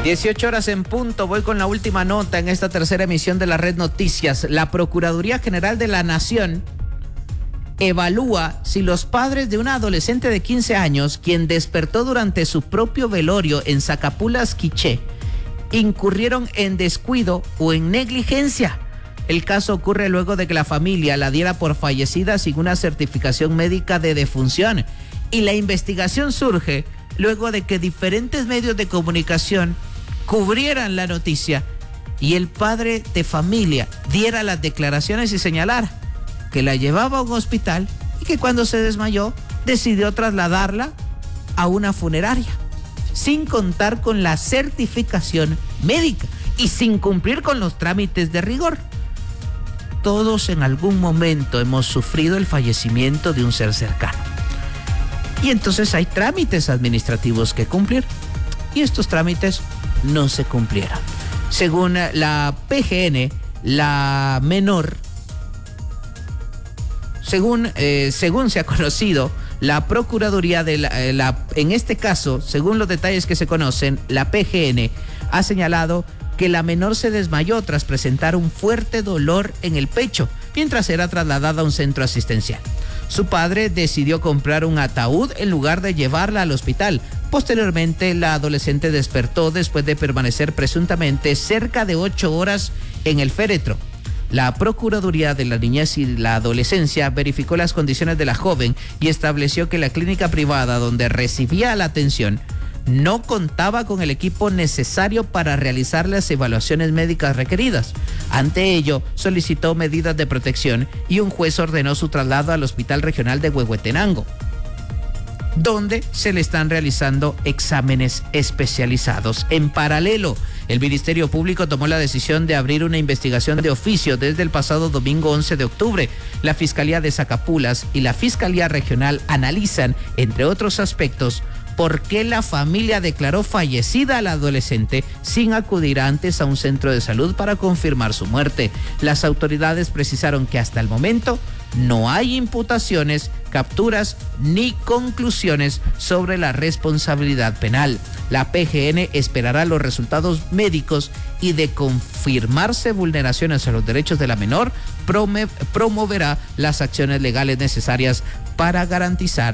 18 horas en punto, voy con la última nota en esta tercera emisión de la Red Noticias. La Procuraduría General de la Nación evalúa si los padres de una adolescente de 15 años, quien despertó durante su propio velorio en Zacapulas, Quiché, incurrieron en descuido o en negligencia. El caso ocurre luego de que la familia la diera por fallecida sin una certificación médica de defunción. Y la investigación surge luego de que diferentes medios de comunicación cubrieran la noticia y el padre de familia diera las declaraciones y señalara que la llevaba a un hospital y que cuando se desmayó decidió trasladarla a una funeraria, sin contar con la certificación médica y sin cumplir con los trámites de rigor. Todos en algún momento hemos sufrido el fallecimiento de un ser cercano. Y entonces hay trámites administrativos que cumplir. Y estos trámites no se cumplieron. Según la PGN, la menor, según se ha conocido, la Procuraduría en este caso, según los detalles que se conocen, la PGN ha señalado que la menor se desmayó tras presentar un fuerte dolor en el pecho mientras era trasladada a un centro asistencial. Su padre decidió comprar un ataúd en lugar de llevarla al hospital. Posteriormente, la adolescente despertó después de permanecer presuntamente cerca de 8 horas en el féretro. La Procuraduría de la Niñez y la Adolescencia verificó las condiciones de la joven y estableció que la clínica privada donde recibía la atención no contaba con el equipo necesario para realizar las evaluaciones médicas requeridas. Ante ello, solicitó medidas de protección y un juez ordenó su traslado al Hospital Regional de Huehuetenango, donde se le están realizando exámenes especializados. En paralelo, el Ministerio Público tomó la decisión de abrir una investigación de oficio desde el pasado domingo 11 de octubre. La Fiscalía de Zacapulas y la Fiscalía Regional analizan, entre otros aspectos, por qué la familia declaró fallecida a la adolescente sin acudir antes a un centro de salud para confirmar su muerte. Las autoridades precisaron que hasta el momento no hay imputaciones, capturas ni conclusiones sobre la responsabilidad penal. La PGN esperará los resultados médicos y de confirmarse vulneraciones a los derechos de la menor, promoverá las acciones legales necesarias para garantizar